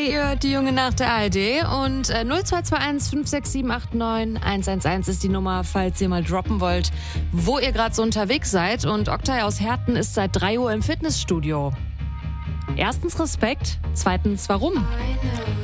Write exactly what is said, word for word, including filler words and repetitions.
Hi, ihr hört die Junge Nacht der A R D und äh, null zwei zwei eins fünf sechs sieben acht neun eins eins eins ist die Nummer, falls ihr mal droppen wollt, wo ihr gerade so unterwegs seid. Und Oktay aus Herten ist seit drei Uhr im Fitnessstudio. Erstens Respekt, zweitens warum?